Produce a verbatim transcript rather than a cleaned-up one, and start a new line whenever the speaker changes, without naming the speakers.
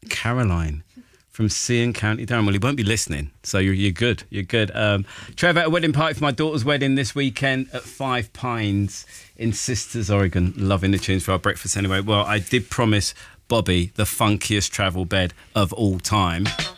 Caroline from Sean County Durham. Well, he won't be listening, so you're, you're good. You're good. Um, Trevor, at a wedding party for my daughter's wedding this weekend at Five Pines in Sisters, Oregon. Loving the tunes for our breakfast anyway. Well, I did promise Bobby the funkiest travel bed of all time.